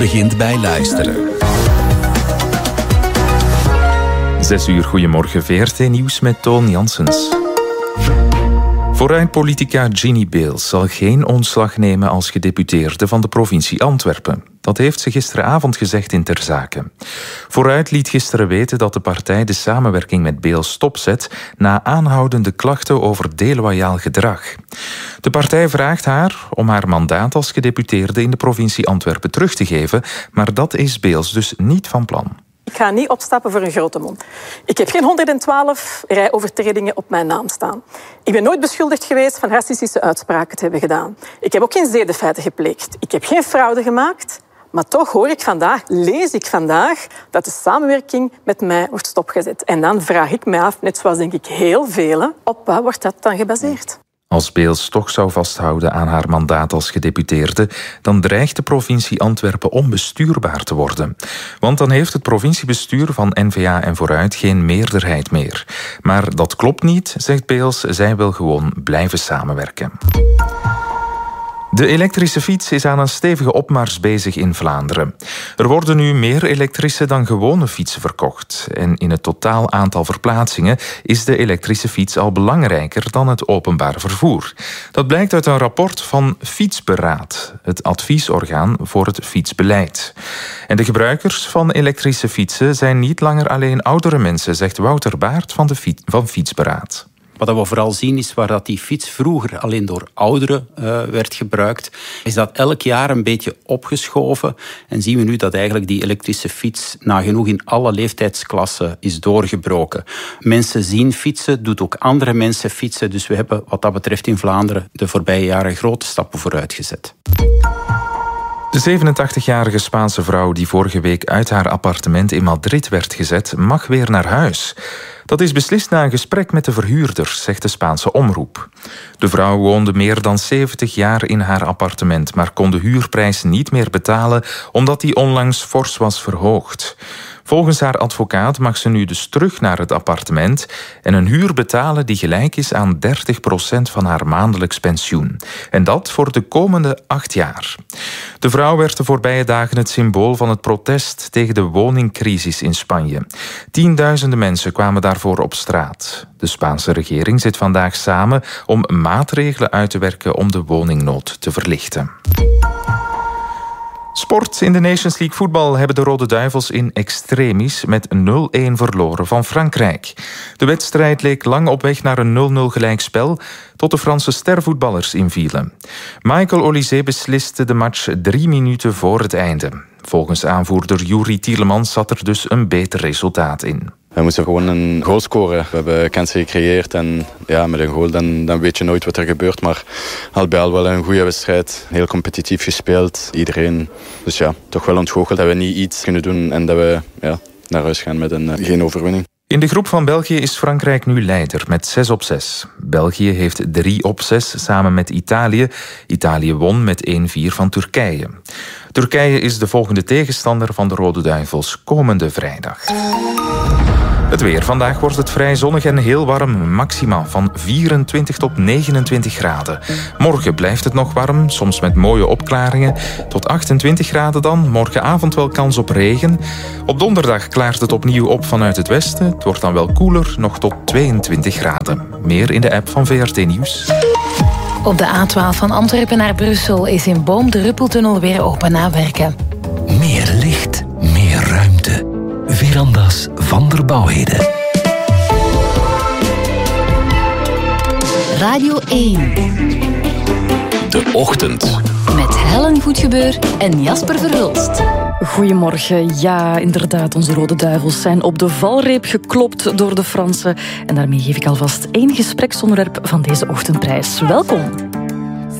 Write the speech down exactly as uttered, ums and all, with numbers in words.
begint bij luisteren. Zes uur, goedemorgen, V R T-nieuws met Toon Janssens. Vooruit-politica Ginny Beels zal geen ontslag nemen als gedeputeerde van de provincie Antwerpen. Dat heeft ze gisteravond gezegd in Ter Zake. Vooruit liet gisteren weten dat de partij de samenwerking met Beels stopzet na aanhoudende klachten over deloyaal gedrag. De partij vraagt haar om haar mandaat als gedeputeerde in de provincie Antwerpen terug te geven, maar dat is Beels dus niet van plan. Ik ga niet opstappen voor een grote mond. Ik heb geen honderdzwaalf rijovertredingen op mijn naam staan. Ik ben nooit beschuldigd geweest van racistische uitspraken te hebben gedaan. Ik heb ook geen zedenfeiten gepleegd. Ik heb geen fraude gemaakt. Maar toch hoor ik vandaag, lees ik vandaag, dat de samenwerking met mij wordt stopgezet. En dan vraag ik mij af, net zoals denk ik heel velen, op wat wordt dat dan gebaseerd? Als Beels toch zou vasthouden aan haar mandaat als gedeputeerde, dan dreigt de provincie Antwerpen onbestuurbaar te worden. Want dan heeft het provinciebestuur van N V A en Vooruit geen meerderheid meer. Maar dat klopt niet, zegt Beels, zij wil gewoon blijven samenwerken. De elektrische fiets is aan een stevige opmars bezig in Vlaanderen. Er worden nu meer elektrische dan gewone fietsen verkocht. En in het totaal aantal verplaatsingen is de elektrische fiets al belangrijker dan het openbaar vervoer. Dat blijkt uit een rapport van Fietsberaad, het adviesorgaan voor het fietsbeleid. En de gebruikers van elektrische fietsen zijn niet langer alleen oudere mensen, zegt Wouter Baert van, de fiets, van Fietsberaad. Wat we vooral zien is waar dat die fiets vroeger alleen door ouderen uh, werd gebruikt, is dat elk jaar een beetje opgeschoven. En zien we nu dat eigenlijk die elektrische fiets nagenoeg in alle leeftijdsklassen is doorgebroken. Mensen zien fietsen, doet ook andere mensen fietsen. Dus we hebben wat dat betreft in Vlaanderen de voorbije jaren grote stappen vooruit gezet. De zevenentachtigjarige Spaanse vrouw die vorige week uit haar appartement in Madrid werd gezet, mag weer naar huis. Dat is beslist na een gesprek met de verhuurder, zegt de Spaanse omroep. De vrouw woonde meer dan zeventig jaar in haar appartement, maar kon de huurprijs niet meer betalen omdat die onlangs fors was verhoogd. Volgens haar advocaat mag ze nu dus terug naar het appartement en een huur betalen die gelijk is aan dertig procent van haar maandelijks pensioen. En dat voor de komende acht jaar. De vrouw werd de voorbije dagen het symbool van het protest tegen de woningcrisis in Spanje. Tienduizenden mensen kwamen daarvoor op straat. De Spaanse regering zit vandaag samen om maatregelen uit te werken om de woningnood te verlichten. Sport. In de Nations League voetbal hebben de Rode Duivels in extremis met nul-een verloren van Frankrijk. De wedstrijd leek lang op weg naar een nul-nul gelijkspel tot de Franse stervoetballers invielen. Michael Olise besliste de match drie minuten voor het einde. Volgens aanvoerder Yuri Tielemans zat er dus een beter resultaat in. We moesten gewoon een goal scoren. We hebben kansen gecreëerd en ja, met een goal dan, dan weet je nooit wat er gebeurt. Maar al bij al wel een goede wedstrijd. Heel competitief gespeeld. Iedereen. Dus ja, toch wel ontgoocheld dat we niet iets kunnen doen en dat we ja, naar huis gaan met een, uh, geen overwinning. In de groep van België is Frankrijk nu leider met zes op zes. België heeft drie op zes samen met Italië. Italië won met één-vier van Turkije. Turkije is de volgende tegenstander van de Rode Duivels komende vrijdag. Het weer. Vandaag wordt het vrij zonnig en heel warm. Maxima van vierentwintig tot negenentwintig graden. Morgen blijft het nog warm, soms met mooie opklaringen. Tot achtentwintig graden dan. Morgenavond wel kans op regen. Op donderdag klaart het opnieuw op vanuit het westen. Het wordt dan wel koeler, nog tot tweeëntwintig graden. Meer in de app van V R T Nieuws. Op de A twaalf van Antwerpen naar Brussel is in Boom de Ruppeltunnel weer open na werken. Meer licht, meer ruimte. Verandas van der Bouwheden. Radio één. De Ochtend. Met Helen Voetgebeur en Jasper Verhulst. Goedemorgen. Ja, inderdaad, onze Rode Duivels zijn op de valreep geklopt door de Fransen. En daarmee geef ik alvast één gespreksonderwerp van deze ochtendprijs. Welkom.